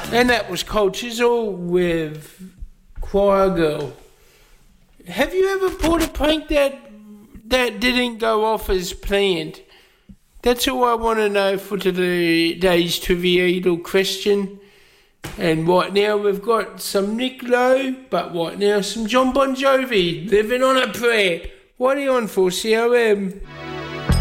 And that was Cold Chisel with Choir Girl. Have you ever pulled a prank that didn't go off as planned? That's all I want to know for today's trivia little question. And right now we've got some Nick Lowe, but right now some John Bon Jovi, Living on a Prayer. What are you on for, COM?